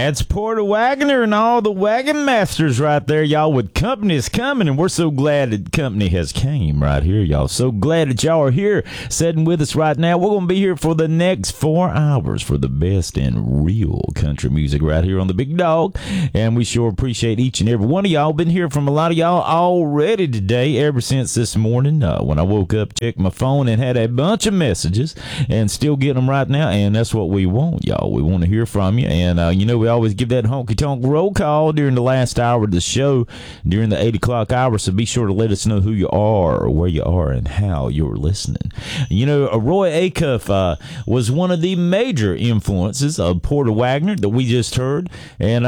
That's Porter Wagner and all the wagon masters right there, y'all, with Company's Coming, and we're so glad that Company has came right here, y'all. So glad that y'all are here sitting with us right now. We're going to be here for the next 4 hours for the best in real country music right here on the Big Dog, and we sure appreciate each and every one of y'all. Been here from a lot of y'all already today, ever since this morning when I woke up, checked my phone, and had a bunch of messages, and still getting them right now, and that's what we want, y'all. We want to hear from you, and you know, we always give that honky-tonk roll call during the last hour of the show, during the 8 o'clock hour, so be sure to let us know who you are, where you are, and how you're listening. You know, Roy Acuff was one of the major influences of Porter Wagner that we just heard, and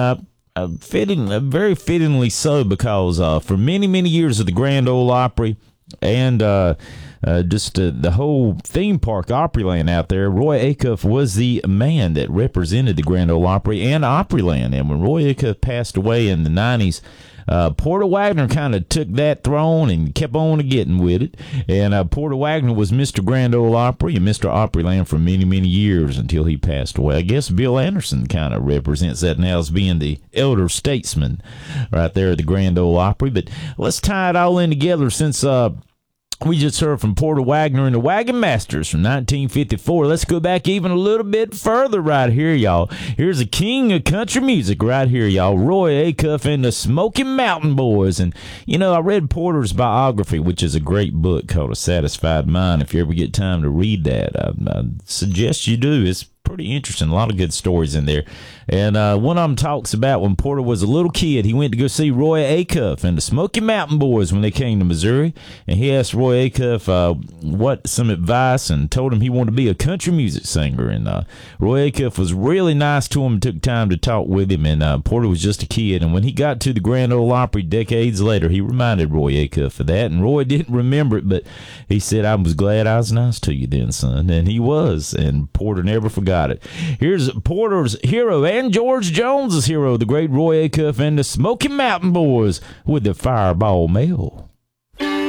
very fittingly so, because for many, many years of the Grand Ole Opry and just the whole theme park Opryland out there, Roy Acuff was the man that represented the Grand Ole Opry and Opryland. And when Roy Acuff passed away in the 90s, Porter Wagner kind of took that throne and kept on getting with it. And Porter Wagner was Mr. Grand Ole Opry and Mr. Opryland for many, many years until he passed away. I guess Bill Anderson kind of represents that now as being the elder statesman right there at the Grand Ole Opry. But let's tie it all in together, since we just heard from Porter Wagner and the Wagon Masters from 1954. Let's go back even a little bit further right here, y'all. Here's a king of country music right here, y'all. Roy Acuff and the Smoky Mountain Boys. And, you know, I read Porter's biography, which is a great book called A Satisfied Mind. If you ever get time to read that, I suggest you do. It's pretty interesting. A lot of good stories in there. And one of them talks about when Porter was a little kid, he went to go see Roy Acuff and the Smoky Mountain Boys when they came to Missouri. And he asked Roy Acuff some advice, and told him he wanted to be a country music singer. And Roy Acuff was really nice to him and took time to talk with him. And Porter was just a kid. And when he got to the Grand Ole Opry decades later, he reminded Roy Acuff of that. And Roy didn't remember it, but he said, "I was glad I was nice to you then, son." And he was. And Porter never forgot it. Here's Porter's hero and George Jones's hero, the great Roy Acuff and the Smoky Mountain Boys with the Fireball Mail.